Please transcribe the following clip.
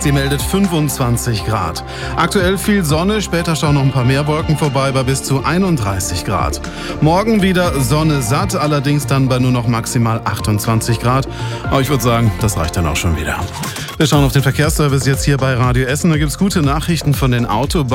die meldet 25 Grad. Aktuell viel Sonne, später schauen noch ein paar mehr Wolken vorbei bei bis zu 31 Grad. Morgen wieder Sonne satt, allerdings dann bei nur noch maximal 28 Grad. Aber ich würde sagen, das reicht dann auch schon wieder. Wir schauen auf den Verkehrsservice jetzt hier bei Radio Essen. Da gibt es gute Nachrichten von den Autobahnen.